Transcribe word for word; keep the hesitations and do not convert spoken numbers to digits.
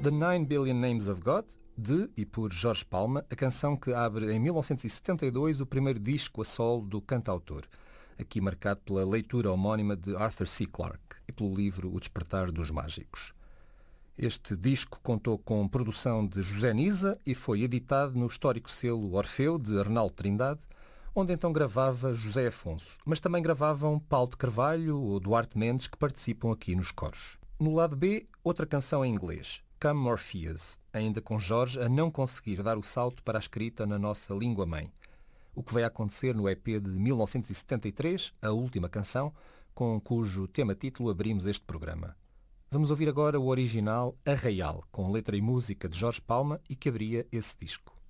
The Nine Billion Names of God, de e por Jorge Palma, a canção que abre em mil novecentos e setenta e dois o primeiro disco a solo do cantautor, aqui marcado pela leitura homónima de Arthur C. Clarke e pelo livro O Despertar dos Mágicos. Este disco contou com produção de José Nisa e foi editado no histórico selo Orfeu, de Arnaldo Trindade, onde então gravava José Afonso, mas também gravavam Paulo de Carvalho ou Duarte Mendes, que participam aqui nos coros. No lado B, outra canção em inglês, Come Morpheus, ainda com Jorge a não conseguir dar o salto para a escrita na nossa língua-mãe. O que vai acontecer no E P de mil novecentos e setenta e três, a última canção, com cujo tema-título abrimos este programa. Vamos ouvir agora o original Arraial, com letra e música de Jorge Palma e que abria esse disco.